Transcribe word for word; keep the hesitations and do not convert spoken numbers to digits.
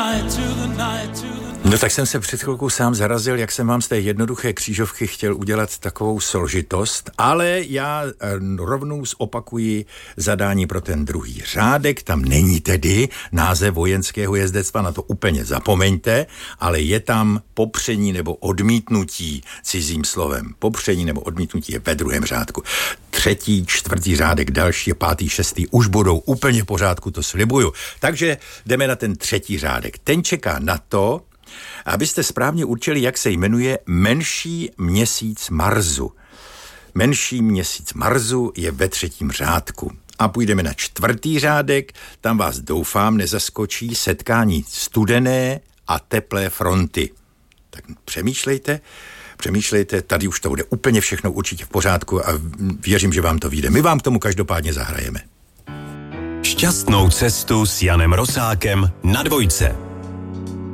No tak jsem se před chvilkou sám zarazil, jak jsem vám z té jednoduché křížovky chtěl udělat takovou složitost, ale já rovnou zopakuji zadání pro ten druhý řádek. Tam není tedy název vojenského jezdectva, na to úplně zapomeňte, ale je tam popření nebo odmítnutí cizím slovem. Popření nebo odmítnutí je ve druhém řádku. Třetí, čtvrtý řádek, další, pátý, šestý už budou úplně v pořádku, to slibuju. Takže jdeme na ten třetí řádek. Ten čeká na to, abyste správně určili, jak se jmenuje menší měsíc Marsu. Menší měsíc Marsu je ve třetím řádku. A půjdeme na čtvrtý řádek, tam vás doufám nezaskočí setkání studené a teplé fronty. Tak přemýšlejte, přemýšlejte, tady už to bude úplně všechno určitě v pořádku a věřím, že vám to vyjde. My vám k tomu každopádně zahrajeme. Šťastnou cestu s Janem Rosákem na dvojce.